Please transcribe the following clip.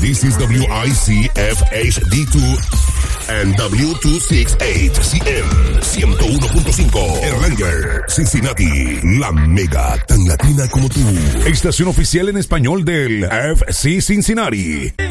This is WICFHD2 and W268CM 101.5 Erlanger, Cincinnati, la mega tan latina como tú. Estación oficial en español del FC Cincinnati.